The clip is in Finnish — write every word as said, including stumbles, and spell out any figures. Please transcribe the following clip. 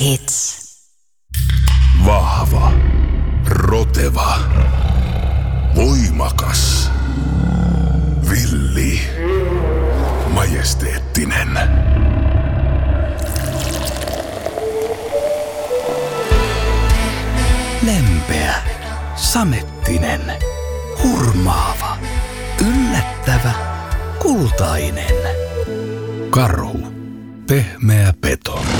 Hits. Vahva, roteva, voimakas, villi, majesteettinen. Lempeä, samettinen, hurmaava, yllättävä, kultainen. Karhu, pehmeä peto.